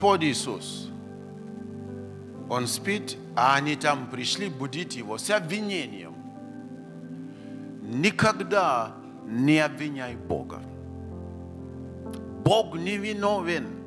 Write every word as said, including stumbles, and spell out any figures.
под Иисус. Он спит, а они там пришли будить его с обвинением. Никогда не обвиняй Бога. Бог не виновен.